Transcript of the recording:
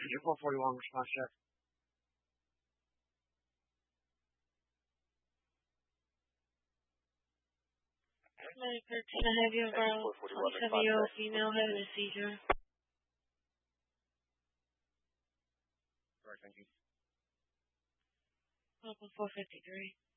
Your 441 response check. Can I have you about 27-year-old female having a seizure? Correct, thank you. Open 453.